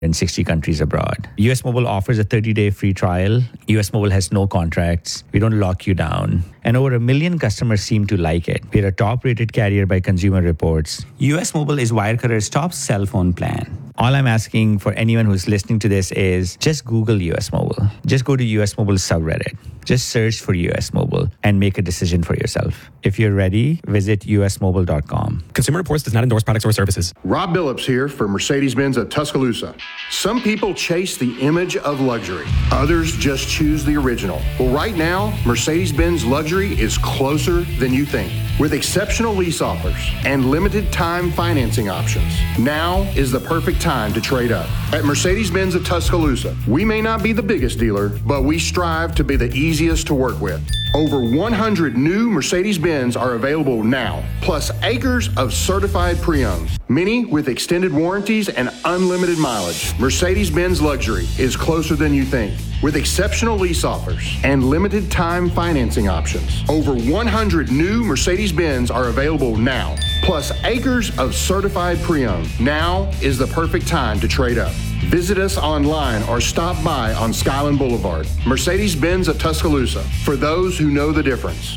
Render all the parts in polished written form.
in 60 countries abroad. US Mobile offers a 30-day free trial. US Mobile has no contracts. We don't lock you down. And over 1 million customers seem to like it. We're a top-rated carrier by Consumer Reports. US Mobile is Wirecutter's top cell phone plan. All I'm asking for anyone who's listening to this is just Google US Mobile. Just go to US Mobile subreddit. Just search for US Mobile and make a decision for yourself. If you're ready, visit usmobile.com. Consumer Reports does not endorse products or services. Rob Billups here for Mercedes-Benz of Tuscaloosa. Some people chase the image of luxury. Others just choose the original. Well, right now, Mercedes-Benz Luxury is closer than you think. With exceptional lease offers and limited time financing options, now is the perfect time to trade up. At Mercedes-Benz of Tuscaloosa, we may not be the biggest dealer, but we strive to be the easiest to work with. Over 100 new Mercedes-Benz are available now, plus acres of certified pre-owned, many with extended warranties and unlimited mileage. Mercedes-Benz Luxury is closer than you think. With exceptional lease offers and limited time financing options, over 100 new Mercedes-Benz are available now, plus acres of certified pre-owned. Now is the perfect time to trade up. Visit us online or stop by on Skyland Boulevard. Mercedes-Benz of Tuscaloosa. For those who know the difference.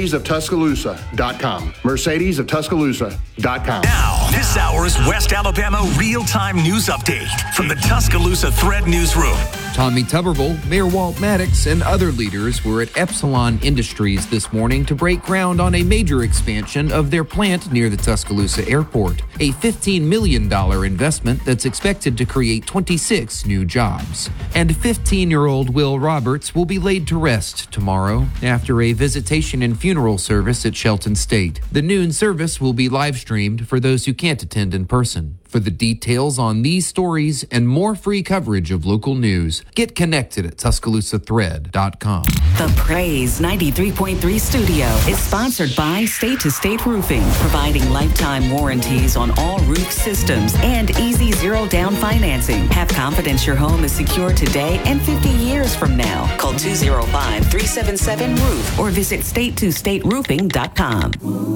MercedesofTuscaloosa.com. MercedesofTuscaloosa.com. Now, this hour's West Alabama real-time news update from the Tuscaloosa Thread Newsroom. Tommy Tuberville, Mayor Walt Maddox, and other leaders were at Epsilon Industries this morning to break ground on a major expansion of their plant near the Tuscaloosa Airport, a $15 million investment that's expected to create 26 new jobs. And 15-year-old Will Roberts will be laid to rest tomorrow after a visitation and funeral service at Shelton State. The noon service will be live-streamed for those who can't attend in person. For the details on these stories and more free coverage of local news, get connected at TuscaloosaThread.com. The Praise 93.3 studio is sponsored by State to State Roofing, providing lifetime warranties on all roof systems and easy zero-down financing. Have confidence your home is secure today and 50 years from now. Call 205-377-ROOF or visit StateToStateRoofing.com.